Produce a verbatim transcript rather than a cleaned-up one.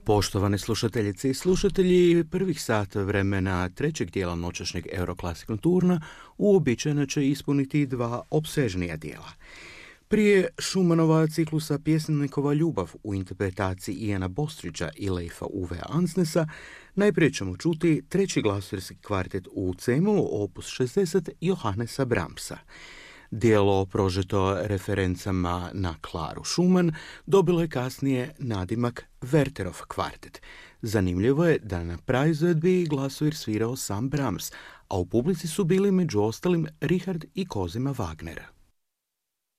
Poštovane slušateljice i slušatelji, prvih sat vremena trećeg dijela noćašnjeg Euroclassic Nocturna uobičajeno će ispuniti dva opsežnija dijela. Prije Schumannova ciklusa Pjesnikova ljubav u interpretaciji Iana Bostridgea i Leifa Uvea Ansnesa, najprije ćemo čuti treći glasovirski kvartet u C-molu, opus šezdeset Johannesa Brahmsa. Dijelo prožeto referencama na Klaru Schumann dobilo je kasnije nadimak Wertherov kvartet. Zanimljivo je da na praizvedbi glasovir svirao sam Brahms, a u publici su bili među ostalim Richard i Cosima Wagner.